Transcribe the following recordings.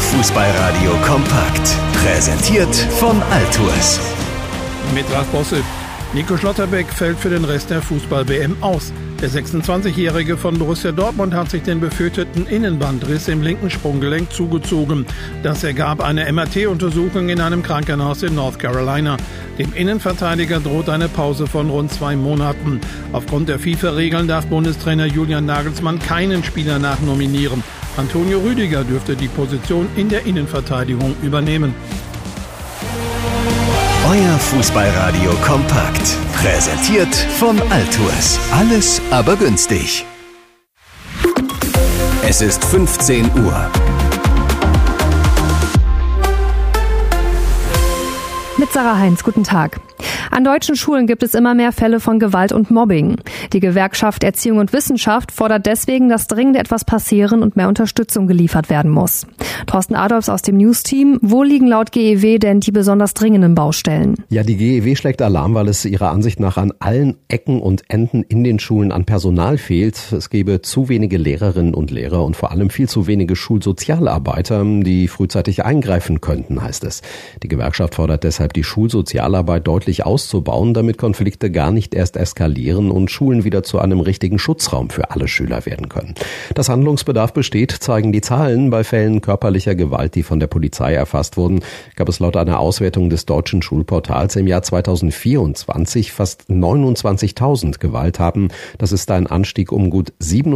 Fußballradio kompakt. Präsentiert von Altours. Mit Ralf Bosse. Nico Schlotterbeck fällt für den Rest der Fußball-WM aus. Der 26-Jährige von Borussia Dortmund hat sich den befürchteten Innenbandriss im linken Sprunggelenk zugezogen. Das ergab eine MRT-Untersuchung in einem Krankenhaus in North Carolina. Dem Innenverteidiger droht eine Pause von rund 2 Monaten. Aufgrund der FIFA-Regeln darf Bundestrainer Julian Nagelsmann keinen Spieler nachnominieren. Antonio Rüdiger dürfte die Position in der Innenverteidigung übernehmen. Euer Fußballradio kompakt. Präsentiert von Altours. Alles aber günstig. Es ist 15 Uhr. Mit Sarah Heinz, guten Tag. An deutschen Schulen gibt es immer mehr Fälle von Gewalt und Mobbing. Die Gewerkschaft Erziehung und Wissenschaft fordert deswegen, dass dringend etwas passieren und mehr Unterstützung geliefert werden muss. Thorsten Adolfs aus dem News-Team. Wo liegen laut GEW denn die besonders dringenden Baustellen? Ja, die GEW schlägt Alarm, weil es ihrer Ansicht nach an allen Ecken und Enden in den Schulen an Personal fehlt. Es gebe zu wenige Lehrerinnen und Lehrer und vor allem viel zu wenige Schulsozialarbeiter, die frühzeitig eingreifen könnten, heißt es. Die Gewerkschaft fordert deshalb, die Schulsozialarbeit deutlich auszubauen, damit Konflikte gar nicht erst eskalieren und Schulen wieder zu einem richtigen Schutzraum für alle Schüler werden können. Dass Handlungsbedarf besteht, zeigen die Zahlen. Bei Fällen körperlicher Gewalt, die von der Polizei erfasst wurden, gab es laut einer Auswertung des deutschen Schulportals im Jahr 2024 fast 29.000 Gewalttaten. Das ist ein Anstieg um gut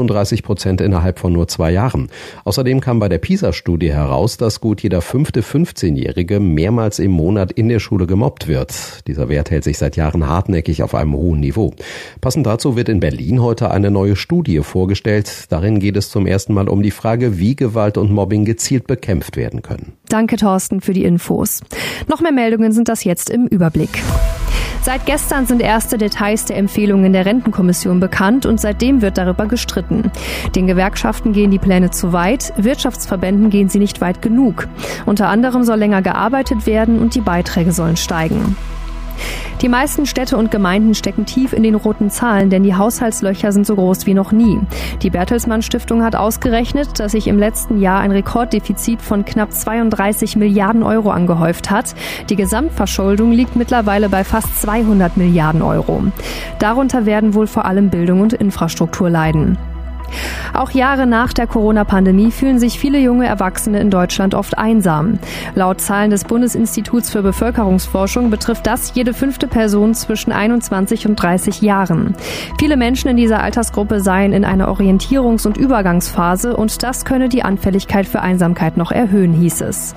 37% innerhalb von nur 2 Jahren. Außerdem kam bei der PISA-Studie heraus, dass gut jeder 5. 15-Jährige mehrmals im Monat in der Schule gemobbt wird. Dieser Wert hält sich seit Jahren hartnäckig auf einem hohen Niveau. Passend dazu wird in Berlin heute eine neue Studie vorgestellt. Darin geht es zum ersten Mal um die Frage, wie Gewalt und Mobbing gezielt bekämpft werden können. Danke, Thorsten, für die Infos. Noch mehr Meldungen sind das jetzt im Überblick. Seit gestern sind erste Details der Empfehlungen der Rentenkommission bekannt und seitdem wird darüber gestritten. Den Gewerkschaften gehen die Pläne zu weit, Wirtschaftsverbänden gehen sie nicht weit genug. Unter anderem soll länger gearbeitet werden und die Beiträge sollen steigen. Die meisten Städte und Gemeinden stecken tief in den roten Zahlen, denn die Haushaltslöcher sind so groß wie noch nie. Die Bertelsmann Stiftung hat ausgerechnet, dass sich im letzten Jahr ein Rekorddefizit von knapp 32 Milliarden Euro angehäuft hat. Die Gesamtverschuldung liegt mittlerweile bei fast 200 Milliarden Euro. Darunter werden wohl vor allem Bildung und Infrastruktur leiden. Auch Jahre nach der Corona-Pandemie fühlen sich viele junge Erwachsene in Deutschland oft einsam. Laut Zahlen des Bundesinstituts für Bevölkerungsforschung betrifft das jede 5. Person zwischen 21 und 30 Jahren. Viele Menschen in dieser Altersgruppe seien in einer Orientierungs- und Übergangsphase und das könne die Anfälligkeit für Einsamkeit noch erhöhen, hieß es.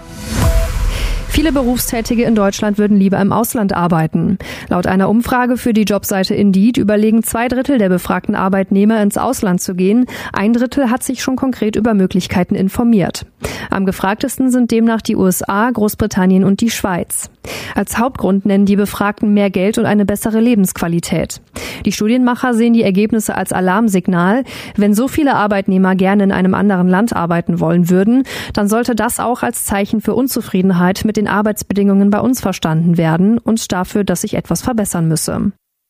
Viele Berufstätige in Deutschland würden lieber im Ausland arbeiten. Laut einer Umfrage für die Jobseite Indeed überlegen 2/3 der befragten Arbeitnehmer, ins Ausland zu gehen. 1/3 hat sich schon konkret über Möglichkeiten informiert. Am gefragtesten sind demnach die USA, Großbritannien und die Schweiz. Als Hauptgrund nennen die Befragten mehr Geld und eine bessere Lebensqualität. Die Studienmacher sehen die Ergebnisse als Alarmsignal. Wenn so viele Arbeitnehmer gerne in einem anderen Land arbeiten wollen würden, dann sollte das auch als Zeichen für Unzufriedenheit mit den Arbeitsbedingungen bei uns verstanden werden und dafür, dass sich etwas verbessern müsse.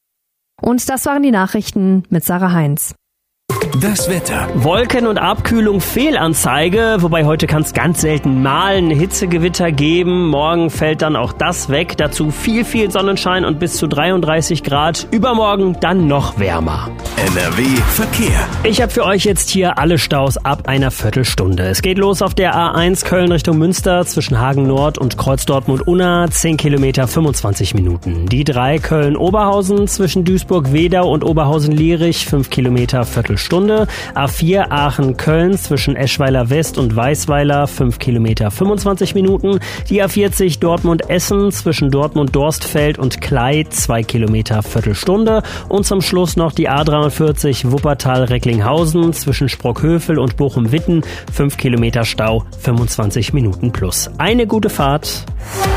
Und das waren die Nachrichten mit Sarah Heinz. Das Wetter. Wolken und Abkühlung, Fehlanzeige, wobei heute kann es ganz selten mal ein Hitzegewitter geben. Morgen fällt dann auch das weg. Dazu viel Sonnenschein und bis zu 33 Grad. Übermorgen dann noch wärmer. NRW Verkehr. Ich habe für euch jetzt hier alle Staus ab einer Viertelstunde. Es geht los auf der A1 Köln Richtung Münster zwischen Hagen Nord und Kreuz Dortmund-Unna. 10 Kilometer, 25 Minuten. Die 3 Köln-Oberhausen zwischen Duisburg-Wedau und Oberhausen-Lierich. 5 Kilometer, Viertelstunde. A4 Aachen-Köln zwischen Eschweiler West und Weißweiler, 5 Kilometer, 25 Minuten. Die A40 Dortmund-Essen zwischen Dortmund-Dorstfeld und Klei, 2 Kilometer, Viertelstunde. Und zum Schluss noch die A43 Wuppertal-Recklinghausen zwischen Sprockhövel und Bochum-Witten, 5 Kilometer Stau, 25 Minuten plus. Eine gute Fahrt.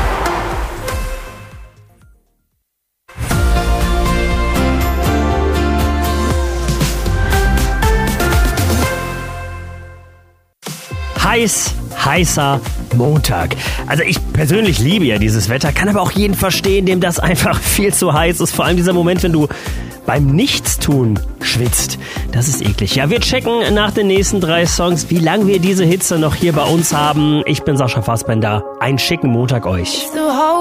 Heißer Montag. Also ich persönlich liebe ja dieses Wetter, kann aber auch jeden verstehen, dem das einfach viel zu heiß ist. Vor allem dieser Moment, wenn du beim Nichtstun schwitzt. Das ist eklig. Ja, wir checken nach den nächsten 3 Songs, wie lange wir diese Hitze noch hier bei uns haben. Ich bin Sascha Fassbender. Einen schicken Montag euch.